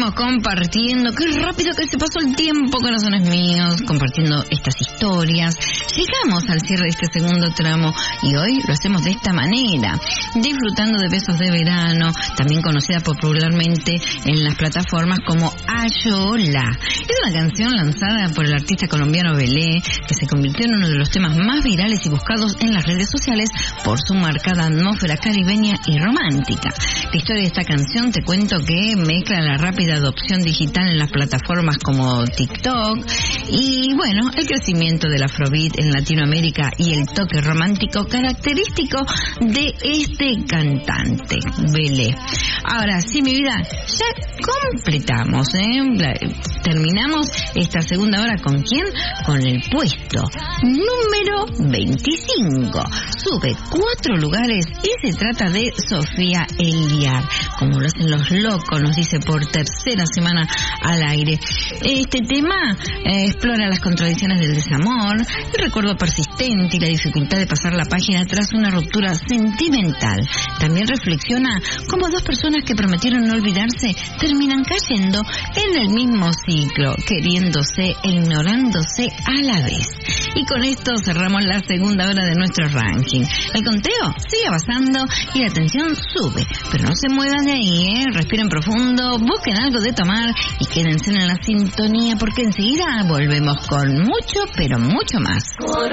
seguimos compartiendo. Qué rápido que se pasó el tiempo, corazones míos, compartiendo estas historias. Llegamos al cierre de este segundo tramo y hoy lo hacemos de esta manera, disfrutando de Besos de Verano, también conocida popularmente en las plataformas como Ayola. Es una canción lanzada por el artista colombiano Belé, que se convirtió en uno de los temas más virales y buscados en las redes sociales por su marcada atmósfera caribeña y romántica. La historia de esta canción, te cuento que mezcla la rápida adopción digital en las plataformas como TikTok y, bueno, el crecimiento del afrobeat en Latinoamérica y el toque romántico característico de este cantante, Belé. Ahora, sí, mi vida, ya completamos, terminamos esta segunda hora ¿con quién? Con el puesto número 25. Sube 4 lugares y se trata de Sofía Elliar. Como lo hacen los locos, nos dice por tercera semana al aire. Este tema explora las contradicciones del desamor, el recuerdo persistente y la dificultad de pasar la página tras una ruptura sentimental. También reflexiona cómo dos personas que prometieron no olvidarse terminan cayendo en el mismo ciclo, queriéndose e ignorándose a la vez. Y con esto cerramos la segunda hora de nuestro ranking. El conteo sigue avanzando y la tensión sube, pero no se muevan de ahí, respiren profundo, busquen algo de tomar y quédense en la sintonía porque enseguida volvemos con mucho, pero mucho más.